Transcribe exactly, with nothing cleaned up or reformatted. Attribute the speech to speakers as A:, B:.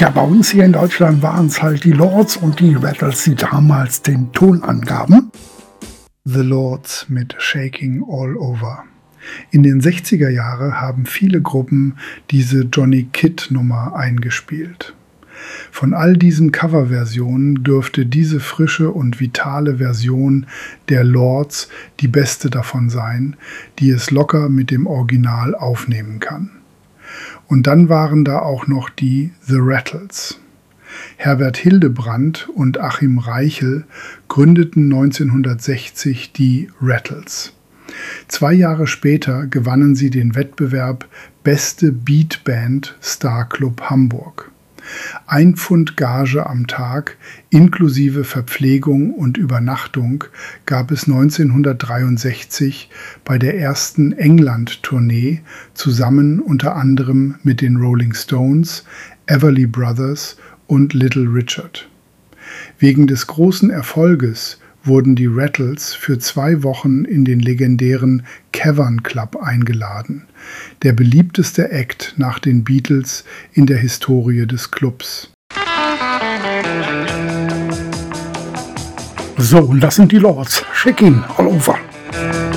A: Ja, bei uns hier in Deutschland waren es halt die Lords und die Rattles, die damals den Ton angaben. The Lords mit Shaking All Over. In den sechziger Jahren haben viele Gruppen diese Johnny Kidd-Nummer eingespielt. Von all diesen Coverversionen dürfte diese frische und vitale Version der Lords die beste davon sein, die es locker mit dem Original aufnehmen kann. Und dann waren da auch noch die The Rattles. Herbert Hildebrandt und Achim Reichel gründeten neunzehnhundertsechzig die Rattles. Zwei Jahre später gewannen sie den Wettbewerb Beste Beatband Star Club Hamburg. Ein Pfund Gage am Tag inklusive Verpflegung und Übernachtung gab es neunzehnhundertdreiundsechzig bei der ersten England-Tournee zusammen unter anderem mit den Rolling Stones, Everly Brothers und Little Richard. Wegen des großen Erfolges wurden die Rattles für zwei Wochen in den legendären Cavern Club eingeladen, der beliebteste Act nach den Beatles in der Historie des Clubs. So, und das sind die Lords. Shaking All Over.